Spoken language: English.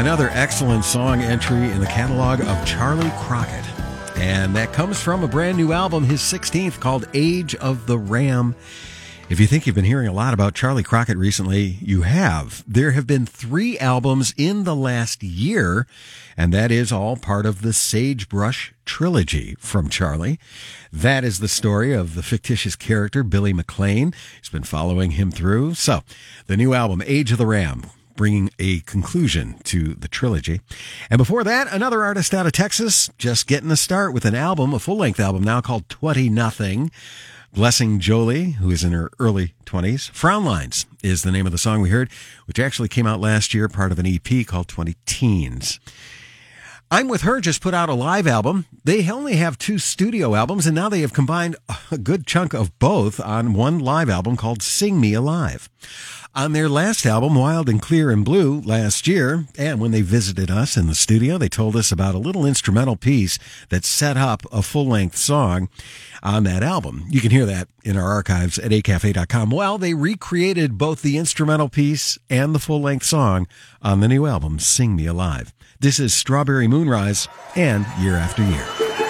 Another excellent song entry in the catalog of Charlie Crockett. And that comes from a brand new album, his 16th, called Age of the Ram. If you think you've been hearing a lot about Charlie Crockett recently, you have. There have been 3 albums in the last year, and that is all part of the Sagebrush trilogy from Charlie. That is the story of the fictitious character Billy McLean. He's been following him through. So, the new album, Age of the Ram, bringing a conclusion to the trilogy. And before that, another artist out of Texas, just getting a start with an album, a full-length album now called 20 Nothing. Blessing Jolie, who is in her early 20s. Frown Lines is the name of the song we heard, which actually came out last year, part of an EP called 20 Teens. I'm With Her just put out a live album. They only have 2 studio albums, and now they have combined a good chunk of both on one live album called Sing Me Alive. On their last album, Wild and Clear and Blue, last year, and when they visited us in the studio, they told us about a little instrumental piece that set up a full-length song on that album. You can hear that in our archives at acafe.com. Well, they recreated both the instrumental piece and the full-length song on the new album, Sing Me Alive. This is Strawberry Moonrise and Year After Year.